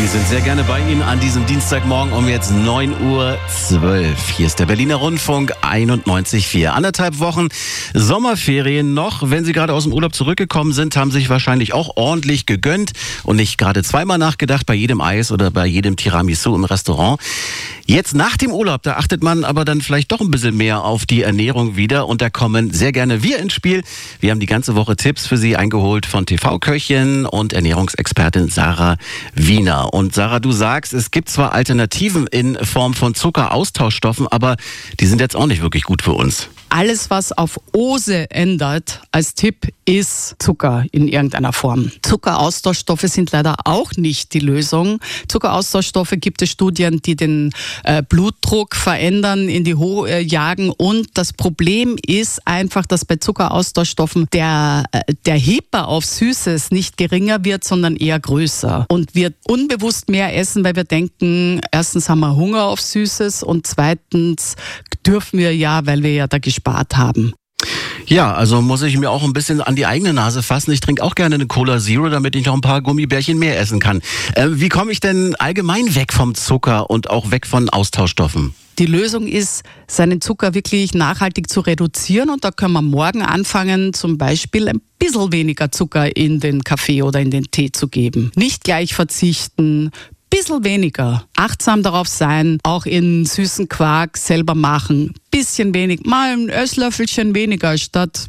Wir sind sehr gerne bei Ihnen an diesem Dienstagmorgen um jetzt 9:12 Uhr. Hier ist der Berliner Rundfunk 91,4. 1,5 Wochen Sommerferien noch. Wenn Sie gerade aus dem Urlaub zurückgekommen sind, haben sich wahrscheinlich auch ordentlich gegönnt und nicht gerade zweimal nachgedacht bei jedem Eis oder bei jedem Tiramisu im Restaurant. Jetzt nach dem Urlaub, da achtet man aber dann vielleicht doch ein bisschen mehr auf die Ernährung wieder und da kommen sehr gerne wir ins Spiel. Wir haben die ganze Woche Tipps für Sie eingeholt von TV-Köchin und Ernährungsexpertin Sarah Wiener. Und Sarah, du sagst, es gibt zwar Alternativen in Form von Zuckeraustauschstoffen, aber die sind jetzt auch nicht wirklich gut für uns. Alles, was auf Ose ändert, als Tipp, ist Zucker in irgendeiner Form. Zuckeraustauschstoffe sind leider auch nicht die Lösung. Zuckeraustauschstoffe gibt es Studien, die den Blutdruck verändern, in die Höhe jagen. Und das Problem ist einfach, dass bei Zuckeraustauschstoffen der Hyper auf Süßes nicht geringer wird, sondern eher größer. Und wir unbewusst mehr essen, weil wir denken, erstens haben wir Hunger auf Süßes und zweitens dürfen wir ja, weil wir ja da gespart haben. Ja, also muss ich mir auch ein bisschen an die eigene Nase fassen. Ich trinke auch gerne eine Cola Zero, damit ich noch ein paar Gummibärchen mehr essen kann. Wie komme ich denn allgemein weg vom Zucker und auch weg von Austauschstoffen? Die Lösung ist, seinen Zucker wirklich nachhaltig zu reduzieren und da können wir morgen anfangen, zum Beispiel ein bisschen weniger Zucker in den Kaffee oder in den Tee zu geben. Nicht gleich verzichten, bisschen weniger. Achtsam darauf sein, auch in süßen Quark selber machen. Bisschen wenig, mal ein Esslöffelchen weniger, statt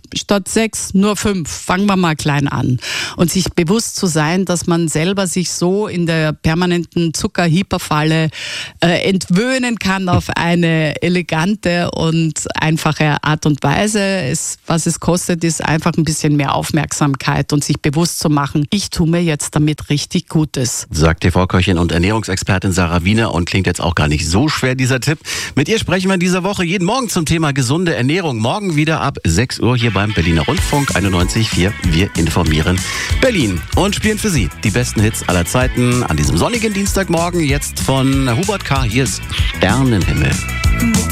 6 nur 5. Fangen wir mal klein an. Und sich bewusst zu sein, dass man selber sich so in der permanenten Zucker-Hyperfalle entwöhnen kann auf eine elegante und einfache Art und Weise. Was es kostet, ist einfach ein bisschen mehr Aufmerksamkeit und sich bewusst zu machen, ich tue mir jetzt damit richtig Gutes. Sagt TV-Köchin und Ernährungsexpertin Sarah Wiener und klingt jetzt auch gar nicht so schwer, dieser Tipp. Mit ihr sprechen wir in dieser Woche jeden Morgen zum Thema gesunde Ernährung. Morgen wieder ab 6 Uhr hier beim Berliner Rundfunk 91,4. Wir informieren Berlin und spielen für Sie die besten Hits aller Zeiten an diesem sonnigen Dienstagmorgen. Jetzt von Hubert K. Hier ist Sternenhimmel.